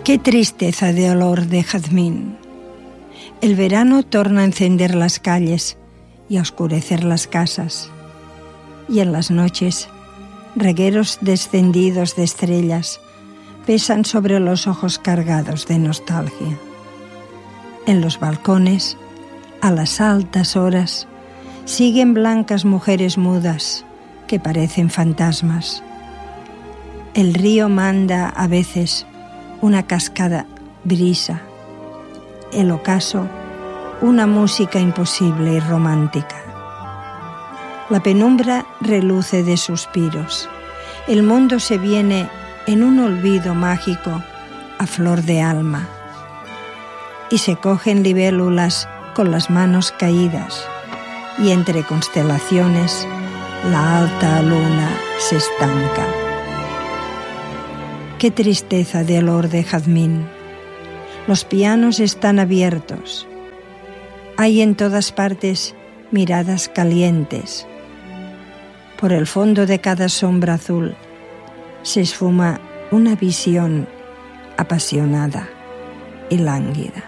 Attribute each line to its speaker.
Speaker 1: Qué tristeza de olor de jazmín. El verano torna a encender las calles y a oscurecer las casas. Y en las noches, regueros descendidos de estrellas pesan sobre los ojos cargados de nostalgia. En los balcones, a las altas horas, siguen blancas mujeres mudas que parecen fantasmas. El río manda a veces una cascada brisa, el ocaso una música imposible y romántica. La penumbra reluce de suspiros. El mundo se viene en un olvido mágico a flor de alma. Y se cogen libélulas con las manos caídas, y entre constelaciones la alta luna se estanca. Qué tristeza de olor de jazmín. Los pianos están abiertos. Hay en todas partes miradas calientes. Por el fondo de cada sombra azul se esfuma una visión apasionada y lánguida.